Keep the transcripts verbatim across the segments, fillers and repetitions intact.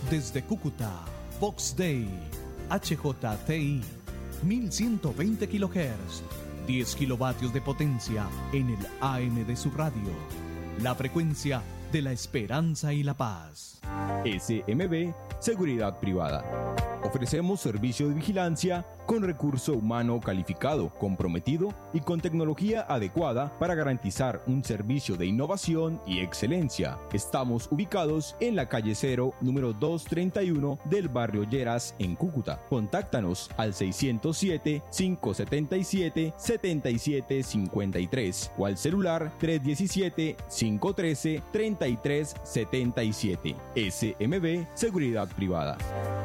Desde Cúcuta, Vox Day, H J T I, mil ciento veinte kilohertz, diez kilovatios de potencia en el A M de su radio. La frecuencia de la esperanza y la paz. S M B Seguridad Privada. Ofrecemos servicio de vigilancia con recurso humano calificado, comprometido y con tecnología adecuada para garantizar un servicio de innovación y excelencia. Estamos ubicados en la calle Cero, número doscientos treinta y uno del barrio Lleras, en Cúcuta. Contáctanos al seiscientos siete, quinientos setenta y siete, setenta y siete cincuenta y tres o al celular tres diecisiete, quinientos trece, treinta y tres setenta y siete. S M B Seguridad Privada.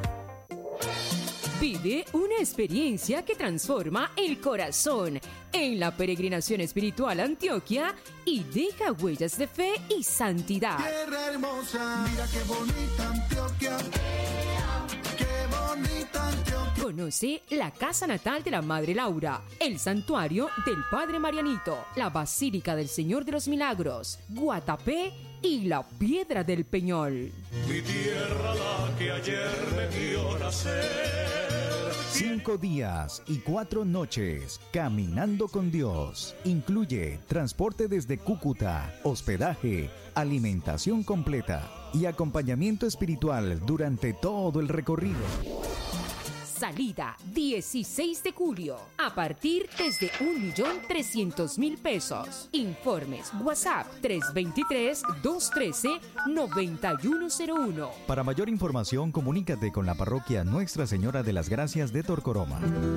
Vive una experiencia que transforma el corazón en la peregrinación espiritual a Antioquia y deja huellas de fe y santidad. Tierra hermosa, mira qué bonita Antioquia. Qué bonita Antioquia. Conoce la casa natal de la Madre Laura, el santuario del Padre Marianito, la Basílica del Señor de los Milagros, Guatapé y la Piedra del Peñol. Mi tierra, la que ayer me vio nacer. Cinco días y cuatro noches caminando con Dios. Incluye transporte desde Cúcuta, hospedaje, alimentación completa y acompañamiento espiritual durante todo el recorrido. Salida dieciséis de julio, a partir desde un millón trescientos mil pesos. Informes WhatsApp tres dos tres, dos uno tres, nueve uno cero uno. Para mayor información, comunícate con la parroquia Nuestra Señora de las Gracias de Torcoroma.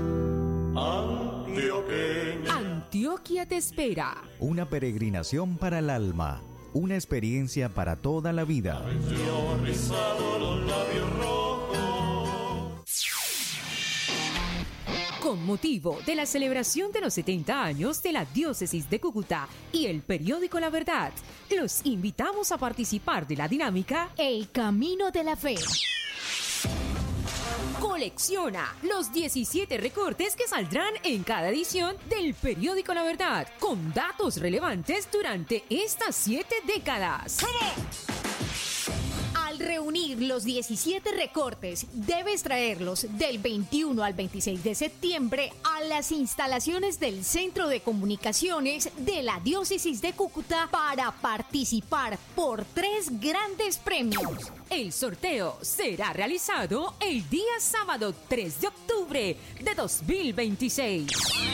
Antioqueña. Antioquia te espera. Una peregrinación para el alma, una experiencia para toda la vida. Yo rizado los labios rojos. Con motivo de la celebración de los setenta años de la Diócesis de Cúcuta y el periódico La Verdad, los invitamos a participar de la dinámica El Camino de la Fe. Colecciona los diecisiete recortes que saldrán en cada edición del periódico La Verdad, con datos relevantes durante estas siete décadas. Al reunir los diecisiete recortes, debes traerlos del veintiuno al veintiséis de septiembre a las instalaciones del Centro de Comunicaciones de la Diócesis de Cúcuta para participar por tres grandes premios. El sorteo será realizado el día sábado tres de octubre de dos mil veintiséis.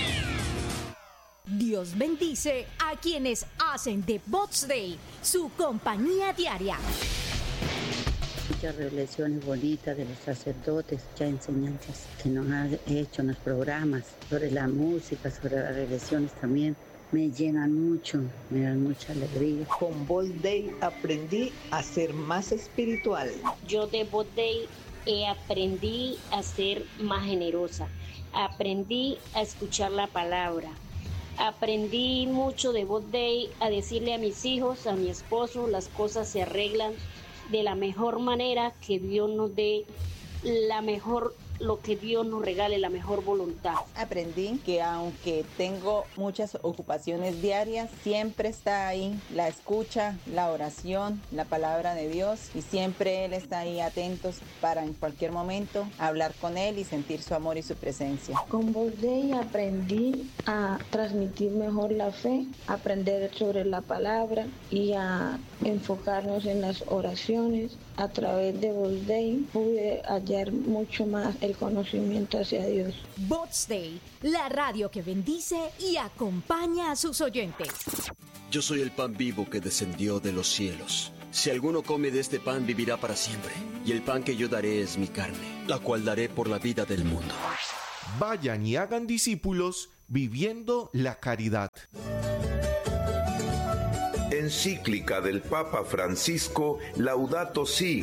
Dios bendice a quienes hacen de Vox Day su compañía diaria. Muchas revelaciones bonitas de los sacerdotes, muchas enseñanzas que nos han hecho en los programas, sobre la música, sobre las revelaciones también, me llenan mucho, me dan mucha alegría. Con Vox Day aprendí a ser más espiritual. Yo de Vox Day eh, aprendí a ser más generosa, aprendí a escuchar la palabra. Aprendí mucho de Vox Day a decirle a mis hijos, a mi esposo, las cosas se arreglan de la mejor manera, que Dios nos dé la mejor, lo que Dios nos regale, la mejor voluntad. Aprendí que aunque tengo muchas ocupaciones diarias, siempre está ahí la escucha, la oración, la palabra de Dios, y siempre Él está ahí atentos para en cualquier momento hablar con Él y sentir su amor y su presencia. Con Vox Day aprendí a transmitir mejor la fe, aprender sobre la palabra y a enfocarnos en las oraciones. A través de Vox Day pude hallar mucho más el conocimiento hacia Dios. Vox Day, la radio que bendice y acompaña a sus oyentes. Yo soy el pan vivo que descendió de los cielos. Si alguno come de este pan, vivirá para siempre. Y el pan que yo daré es mi carne, la cual daré por la vida del mundo. Vayan y hagan discípulos viviendo la caridad. Encíclica del Papa Francisco, Laudato Si.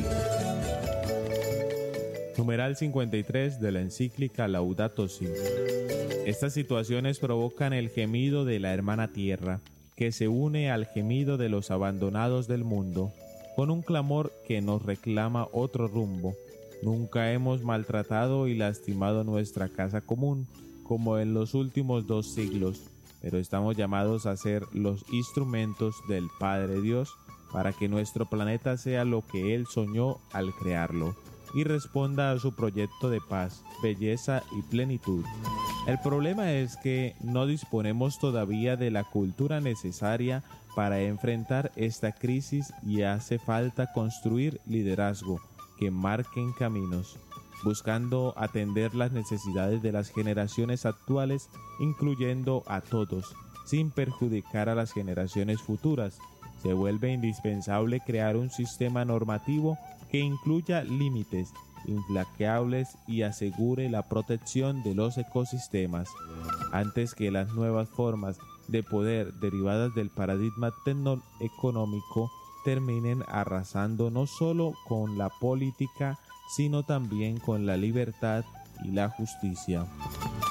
Numeral cincuenta y tres de la encíclica Laudato Si. Estas situaciones provocan el gemido de la hermana tierra, que se une al gemido de los abandonados del mundo, con un clamor que nos reclama otro rumbo. Nunca hemos maltratado y lastimado nuestra casa común, como en los últimos dos siglos, pero estamos llamados a ser los instrumentos del Padre Dios para que nuestro planeta sea lo que Él soñó al crearlo y responda a su proyecto de paz, belleza y plenitud. El problema es que no disponemos todavía de la cultura necesaria para enfrentar esta crisis y hace falta construir liderazgo que marquen caminos, buscando atender las necesidades de las generaciones actuales, incluyendo a todos, sin perjudicar a las generaciones futuras. Se vuelve indispensable crear un sistema normativo que incluya límites infranqueables y asegure la protección de los ecosistemas, antes que las nuevas formas de poder derivadas del paradigma tecnoeconómico terminen arrasando no solo con la política, sino también con la libertad y la justicia.